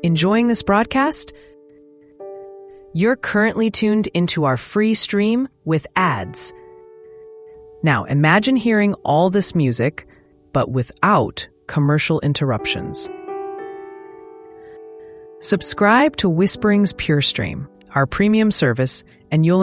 Enjoying this broadcast? You're currently tuned into our free stream with ads. Now, imagine hearing all this music, but without commercial interruptions. Subscribe to Whispering's Pure Stream, our premium service, and you'll